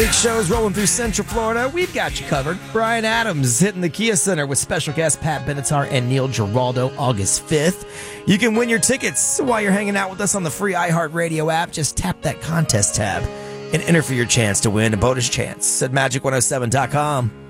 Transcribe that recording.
Big shows rolling through Central Florida. We've got you covered. Brian Adams hitting the Kia Center with special guests Pat Benatar and Neil Giraldo August 5th. You can win your tickets while you're hanging out with us on the free iHeartRadio app. Just tap that contest tab and enter for your chance to win a bonus chance at Magic107.com.